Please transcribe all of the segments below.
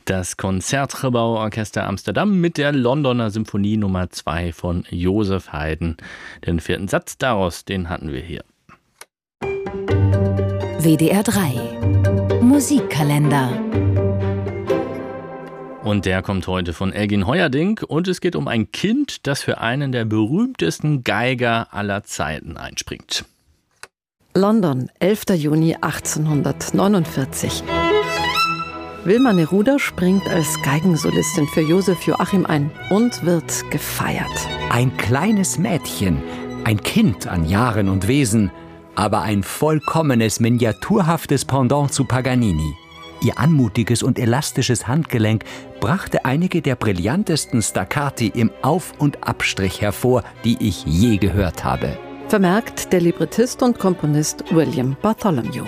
Das Concertgebouw-Orchester Amsterdam mit der Londoner Symphonie Nummer 2 von Joseph Haydn. Den vierten Satz daraus, den hatten wir hier. WDR 3 Musikkalender. Und der kommt heute von Elgin Heuerdink und es geht um ein Kind, das für einen der berühmtesten Geiger aller Zeiten einspringt. London, 11. Juni 1849. Wilma Neruda springt als Geigensolistin für Joseph Joachim ein und wird gefeiert. Ein kleines Mädchen, ein Kind an Jahren und Wesen, aber ein vollkommenes, miniaturhaftes Pendant zu Paganini. Ihr anmutiges und elastisches Handgelenk brachte einige der brillantesten Staccati im Auf- und Abstrich hervor, die ich je gehört habe. Vermerkt der Librettist und Komponist William Bartholomew.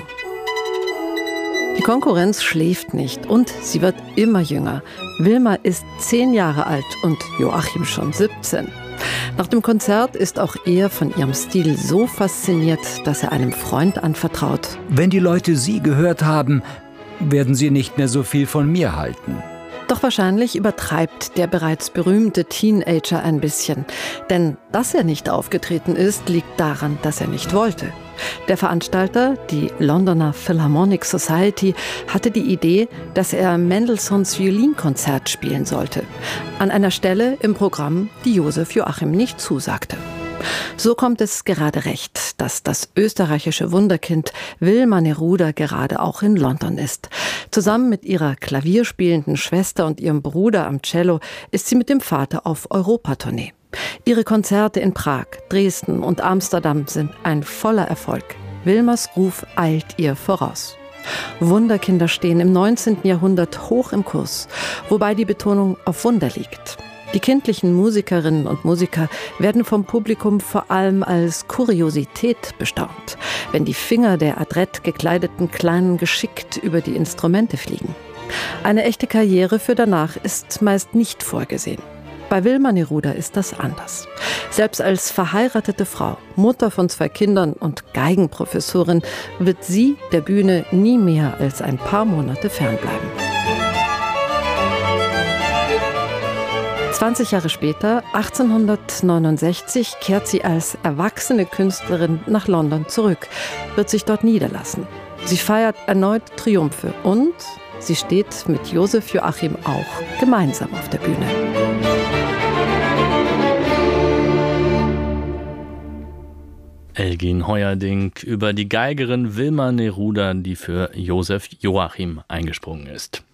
Die Konkurrenz schläft nicht und sie wird immer jünger. Wilma ist 10 Jahre alt und Joachim schon 17. Nach dem Konzert ist auch er von ihrem Stil so fasziniert, dass er einem Freund anvertraut. Wenn die Leute Sie gehört haben, werden Sie nicht mehr so viel von mir halten. Doch wahrscheinlich übertreibt der bereits berühmte Teenager ein bisschen. Denn dass er nicht aufgetreten ist, liegt daran, dass er nicht wollte. Der Veranstalter, die Londoner Philharmonic Society, hatte die Idee, dass er Mendelssohns Violinkonzert spielen sollte. An einer Stelle im Programm, die Joseph Joachim nicht zusagte. So kommt es gerade recht, dass das österreichische Wunderkind Wilma Neruda gerade auch in London ist. Zusammen mit ihrer klavierspielenden Schwester und ihrem Bruder am Cello ist sie mit dem Vater auf Europatournee. Ihre Konzerte in Prag, Dresden und Amsterdam sind ein voller Erfolg. Wilmas Ruf eilt ihr voraus. Wunderkinder stehen im 19. Jahrhundert hoch im Kurs, wobei die Betonung auf Wunder liegt. Die kindlichen Musikerinnen und Musiker werden vom Publikum vor allem als Kuriosität bestaunt, wenn die Finger der adrett gekleideten Kleinen geschickt über die Instrumente fliegen. Eine echte Karriere für danach ist meist nicht vorgesehen. Bei Wilma Neruda ist das anders. Selbst als verheiratete Frau, Mutter von 2 Kindern und Geigenprofessorin wird sie der Bühne nie mehr als ein paar Monate fernbleiben. 20 Jahre später, 1869, kehrt sie als erwachsene Künstlerin nach London zurück, wird sich dort niederlassen. Sie feiert erneut Triumphe und sie steht mit Joseph Joachim auch gemeinsam auf der Bühne. Elgin Heuerdink über die Geigerin Wilma Neruda, die für Joseph Joachim eingesprungen ist.